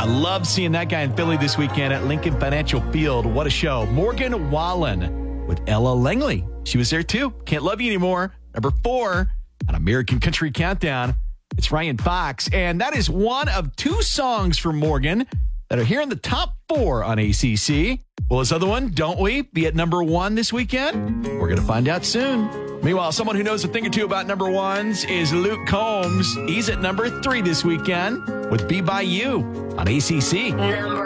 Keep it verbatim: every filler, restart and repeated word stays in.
I love seeing that guy in Philly this weekend at Lincoln Financial Field. What a show. Morgan Wallen with Ella Langley. She was there too. Can't Love You Anymore. Number four on American Country Countdown. It's Ryan Fox. And that is one of two songs from Morgan that are here in the top four on A C C. Will this other one, Don't We, be at number one this weekend? We're going to find out soon. Meanwhile, someone who knows a thing or two about number ones is Luke Combs. He's at number three this weekend with Be By You on A C C. Number